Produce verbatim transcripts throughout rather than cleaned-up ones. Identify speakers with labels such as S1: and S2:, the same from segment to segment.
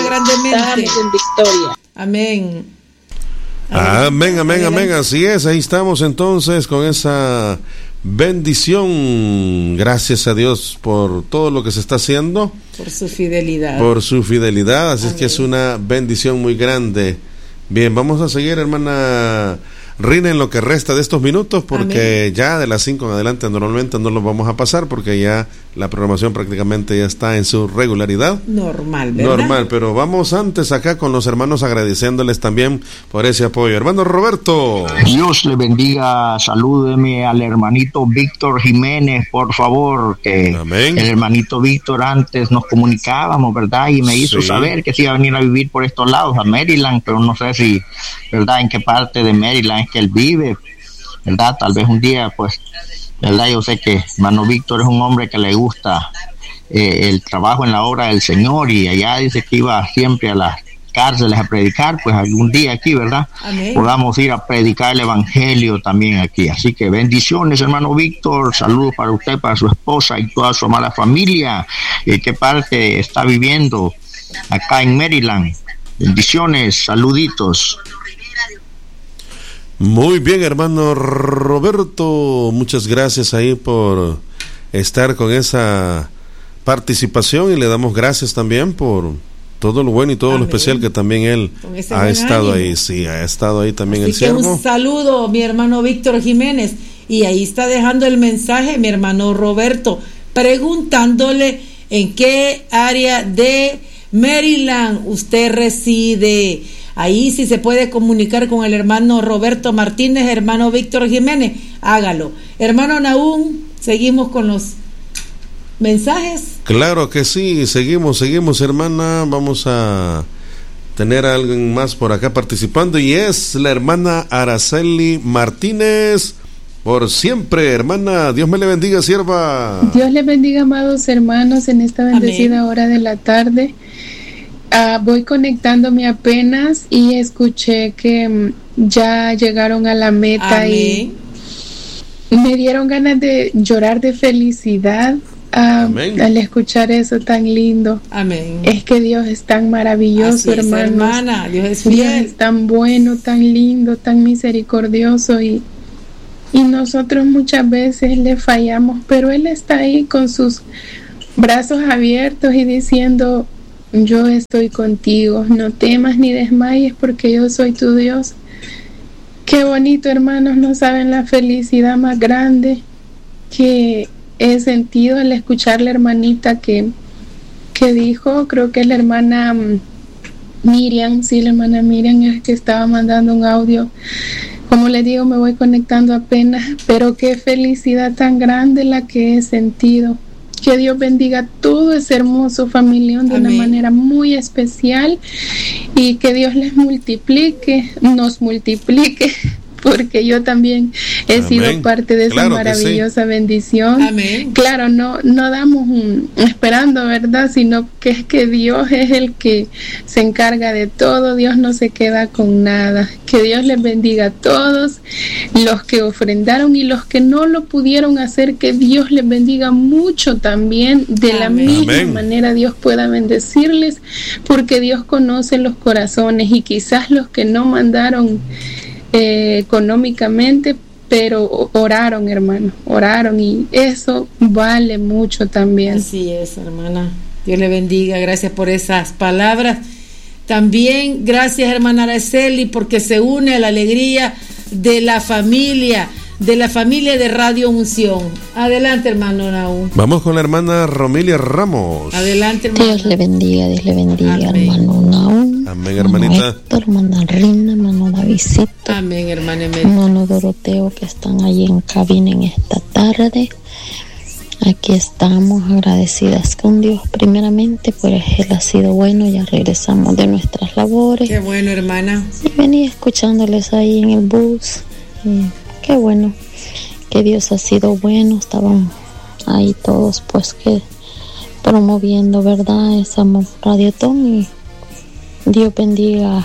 S1: grandemente.
S2: Estamos en victoria.
S1: Amén.
S3: Amén, amén, amén, así es, ahí estamos entonces con esa bendición, gracias a Dios por todo lo que se está haciendo.
S1: Por su fidelidad.
S3: Por su fidelidad, así
S1: amén.
S3: Es que es una bendición muy grande. Bien, vamos a seguir, hermana Rina, en lo que resta de estos minutos, porque amén. Ya de las cinco en adelante normalmente no los vamos a pasar, porque ya la programación prácticamente ya está en su regularidad.
S1: Normal, ¿verdad?
S3: Normal, pero vamos antes acá con los hermanos agradeciéndoles también por ese apoyo. Hermano Roberto.
S4: Dios le bendiga, salúdeme al hermanito Víctor Jiménez, por favor, que amén. El hermanito Víctor antes nos comunicábamos, ¿verdad? Y me hizo sí. saber que se iba a venir a vivir por estos lados, a Maryland, pero no sé si, ¿verdad?, en qué parte de Maryland es que él vive, ¿verdad? Tal vez un día, pues, ¿verdad? Yo sé que hermano Víctor es un hombre que le gusta eh, el trabajo en la obra del Señor, y allá dice que iba siempre a las cárceles a predicar, pues algún día aquí, ¿verdad? Amén. Podamos ir a predicar el evangelio también aquí. Así que bendiciones, hermano Víctor, saludos para usted, para su esposa y toda su amada familia. ¿En qué parte está viviendo? Acá en Maryland. Bendiciones, saluditos.
S3: Muy bien, hermano Roberto, muchas gracias ahí por estar con esa participación, y le damos gracias también por todo lo bueno y todo amén. Lo especial que también él ha estado ánimo. Ahí, sí, ha estado ahí también. Así el siervo.
S1: Un saludo, mi hermano Víctor Jiménez, y ahí está dejando el mensaje mi hermano Roberto, preguntándole en qué área de Maryland usted reside. Ahí si se puede comunicar con el hermano Roberto Martínez, hermano Víctor Jiménez, hágalo. Hermano Nahum, seguimos con los mensajes.
S3: Claro que sí, seguimos, seguimos, hermana. Vamos a tener a alguien más por acá participando, y es la hermana Araceli Martínez. Por siempre, hermana, Dios me le bendiga, sierva.
S5: Dios le bendiga, amados hermanos, en esta bendecida amén. Hora de la tarde. Uh, voy conectándome apenas y escuché que um, ya llegaron a la meta. Amén. Y me dieron ganas de llorar de felicidad uh, al escuchar eso tan lindo.
S1: Amén.
S5: Es que Dios es tan maravilloso,
S1: así
S5: hermanos.
S1: Es, hermana, Dios es fiel.
S5: Dios es tan bueno, tan lindo, tan misericordioso, y y nosotros muchas veces le fallamos, pero Él está ahí con sus brazos abiertos y diciendo: yo estoy contigo, no temas ni desmayes, porque yo soy tu Dios. Qué bonito, hermanos, no saben la felicidad más grande que he sentido al escuchar la hermanita que, que dijo, creo que es la hermana Miriam, sí, la hermana Miriam es que estaba mandando un audio. Como les digo, me voy conectando apenas, pero qué felicidad tan grande la que he sentido. Que Dios bendiga todo ese hermoso familión de amén. Una manera muy especial, y que Dios les multiplique, nos multiplique, porque yo también he amén. Sido parte de claro esa maravillosa sí. bendición. Amén. Claro, no, no damos un, esperando, ¿verdad? Sino que es que Dios es el que se encarga de todo, Dios no se queda con nada. Que Dios les bendiga a todos, los que ofrendaron y los que no lo pudieron hacer, que Dios les bendiga mucho también, de amén. La misma amén. Manera Dios pueda bendecirles, porque Dios conoce los corazones, y quizás los que no mandaron Eh, económicamente, pero oraron, hermano, oraron, y eso vale mucho también.
S1: Así es, hermana, Dios le bendiga, gracias por esas palabras. También gracias, hermana Araceli, porque se une a la alegría de la familia, de la familia de Radio Unción. Adelante, hermano Nahum.
S3: Vamos con la hermana Romilia Ramos.
S1: Adelante, hermano.
S6: Dios le bendiga, Dios le bendiga, amén. Hermano Nahum.
S3: Amén, hermanita.
S6: Héctor, hermana Rina, hermano Davidcito.
S1: Amén, hermana Emery.
S6: Hermano Doroteo, que están allí en cabina en esta tarde. Aquí estamos agradecidas con Dios primeramente, pues Él ha sido bueno. Ya regresamos de nuestras labores.
S1: Qué bueno, hermana.
S6: Y venía escuchándoles ahí en el bus. Y qué bueno, que Dios ha sido bueno. Estaban ahí todos pues que promoviendo, ¿verdad?, esa radiotón, y Dios bendiga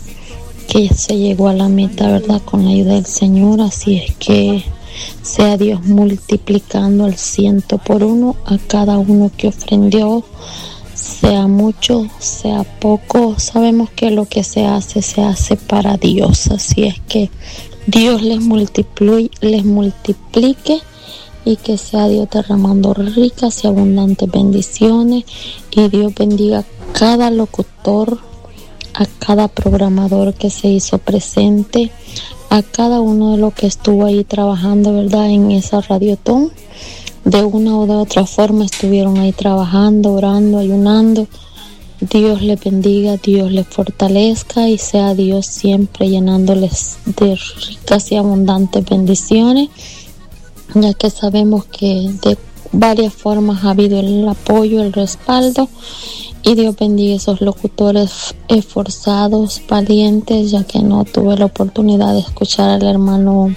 S6: que se llegó a la meta, ¿verdad?, con la ayuda del Señor. Así es que sea Dios multiplicando al ciento por uno a cada uno que ofrendió, sea mucho, sea poco, sabemos que lo que se hace, se hace para Dios. Así es que Dios les multiplique, les multiplique y que sea Dios derramando ricas y abundantes bendiciones, y Dios bendiga a cada locutor, a cada programador que se hizo presente, a cada uno de los que estuvo ahí trabajando, ¿verdad?, en esa radiotón. De una o de otra forma estuvieron ahí trabajando, orando, ayunando. Dios les bendiga, Dios les fortalezca y sea Dios siempre llenándoles de ricas y abundantes bendiciones, ya que sabemos que de varias formas ha habido el apoyo, el respaldo, y Dios bendiga a esos locutores esforzados, valientes, ya que no tuve la oportunidad de escuchar al hermano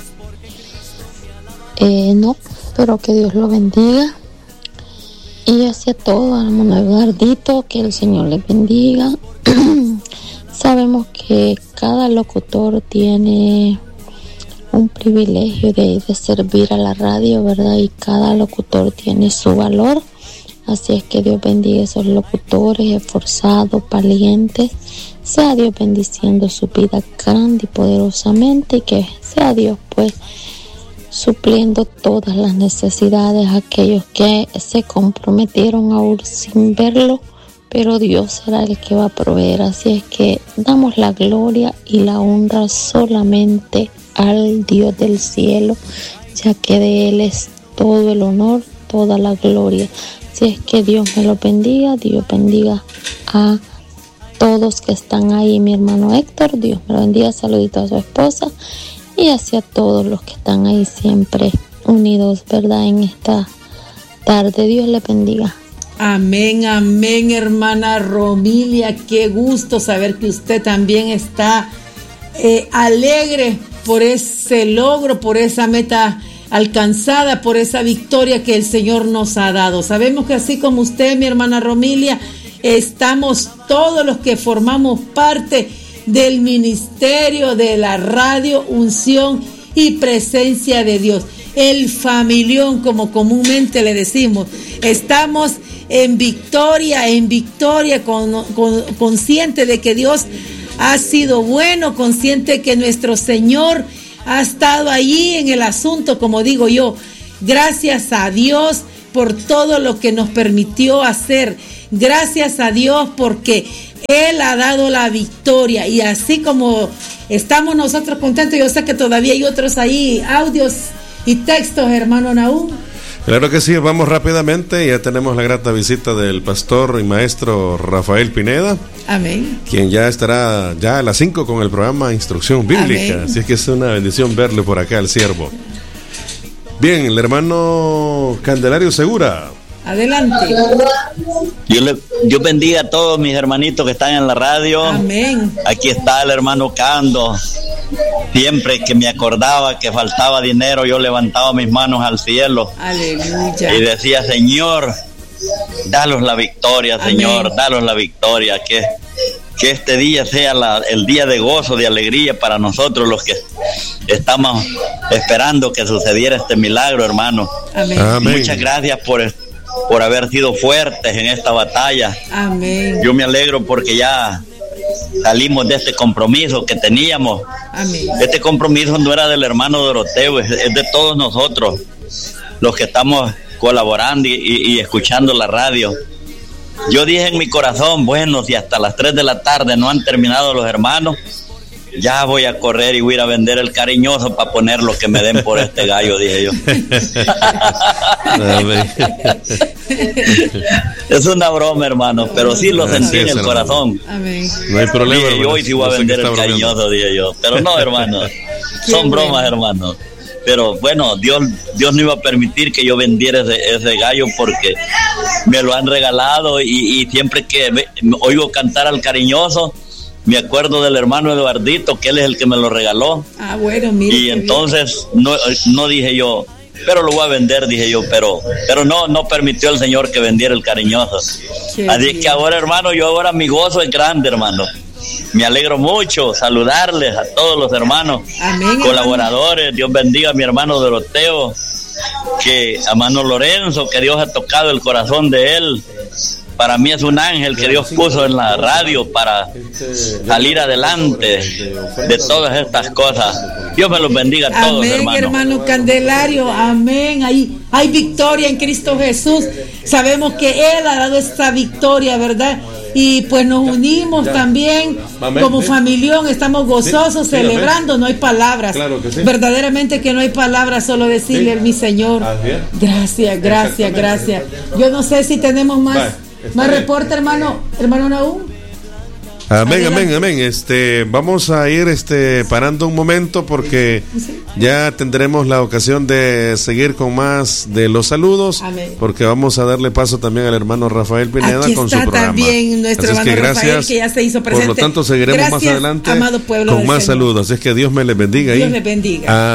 S6: eh, no, pero que Dios lo bendiga. Y hacia todo, al hermano Eduardito, que el Señor les bendiga. Sabemos que cada locutor tiene un privilegio de, de servir a la radio, ¿verdad? Y cada locutor tiene su valor. Así es que Dios bendiga a esos locutores esforzados, valientes. Sea Dios bendiciendo su vida grande y poderosamente, y que sea Dios, pues, supliendo todas las necesidades a aquellos que se comprometieron aún sin verlo, pero Dios será el que va a proveer. Así es que damos la gloria y la honra solamente al Dios del cielo, ya que de Él es todo el honor, toda la gloria. Así es que Dios me lo bendiga, Dios bendiga a todos que están ahí, mi hermano Héctor, Dios me lo bendiga, saludito a su esposa, y hacia todos los que están ahí siempre unidos, ¿verdad?, en esta tarde. Dios les bendiga.
S1: Amén, amén, hermana Romilia. Qué gusto saber que usted también está eh, alegre por ese logro, por esa meta alcanzada, por esa victoria que el Señor nos ha dado. Sabemos que así como usted, mi hermana Romilia, estamos todos los que formamos parte del ministerio de la radio Unción y Presencia de Dios, el familión, como comúnmente le decimos. Estamos en victoria, en victoria, con, con, consciente de que Dios ha sido bueno, consciente que nuestro Señor ha estado allí en el asunto, como digo yo. Gracias a Dios por todo lo que nos permitió hacer. Gracias a Dios porque Él ha dado la victoria, y así como estamos nosotros contentos, yo sé que todavía hay otros ahí, audios y textos, hermano Nahum.
S3: Claro que sí, vamos rápidamente. Ya tenemos la grata visita del pastor y maestro Rafael Pineda.
S1: Amén.
S3: Quien ya estará ya a las cinco con el programa Instrucción Bíblica. Amén. Así es que es una bendición verle por acá al siervo. Bien, el hermano Candelario Segura.
S1: Adelante.
S2: Yo le, yo bendiga a todos mis hermanitos que están en la radio.
S1: Amén.
S2: Aquí está el hermano Cando. Siempre que me acordaba que faltaba dinero, yo levantaba mis manos al cielo.
S1: Aleluya.
S2: Y decía: Señor, dalos la victoria, Señor, amén, dalos la victoria. Que, que este día sea la, el día de gozo, de alegría para nosotros los que estamos esperando que sucediera este milagro, hermano.
S1: Amén.
S2: Amén. Muchas gracias por por haber sido fuertes en esta batalla.
S1: Amén.
S2: Yo me alegro porque ya salimos de este compromiso que teníamos.
S1: Amén.
S2: Este compromiso no era del hermano Doroteo, es, es de todos nosotros, los que estamos colaborando y, y, y escuchando la radio. Yo dije en mi corazón, bueno, si hasta las tres de la tarde no han terminado los hermanos, ya voy a correr y voy a ir a vender el cariñoso para poner lo que me den por este gallo, dije yo. Es una broma, hermano, pero sí lo sentí en el corazón.
S1: Amén.
S3: No hay problema.
S2: Dije yo, hoy sí voy a vender el cariñoso, dije yo. Pero no, hermano, son bromas, hermano. Pero bueno, Dios Dios no iba a permitir que yo vendiera ese, ese gallo, porque me lo han regalado, y, y siempre que me, oigo cantar al cariñoso, me acuerdo del hermano Eduardito, que él es el que me lo regaló.
S1: Ah, bueno, mire.
S2: Y entonces no, no dije yo, pero lo voy a vender, dije yo, pero pero no no permitió el Señor que vendiera el cariñoso. Qué Así bien. Que ahora, hermano, yo ahora mi gozo es grande, hermano. Me alegro mucho saludarles a todos los hermanos.
S1: Amén,
S2: colaboradores. Hermano. Dios bendiga a mi hermano Doroteo, que a hermano Lorenzo, que Dios ha tocado el corazón de él Para mí es un ángel que Dios puso en la radio para salir adelante de todas estas cosas. Dios me los bendiga a todos,
S1: amén,
S2: hermano.
S1: hermano Candelario, amén. Hay, hay victoria en Cristo Jesús. Sabemos que Él ha dado esta victoria, ¿verdad? Y pues nos unimos también como familión, estamos gozosos, celebrando, no hay palabras. Verdaderamente que no hay palabras, solo decirle, mi Señor, gracias, gracias, gracias. Yo no sé si tenemos más, más reporte, hermano, hermano Naúm.
S3: Amén, amén, amén. Este, vamos a ir este parando un momento porque ya tendremos la ocasión de seguir con más de los saludos. Amén. Porque vamos a darle paso también al hermano Rafael Pineda
S1: Aquí
S3: con su programa.
S1: También nuestro
S3: Así es
S1: hermano
S3: que gracias,
S1: Rafael, que ya se hizo presente.
S3: Por lo tanto, seguiremos
S1: gracias,
S3: más adelante
S1: amado pueblo
S3: con más Señor. Saludos. Así es que Dios me les bendiga.
S1: Dios les bendiga.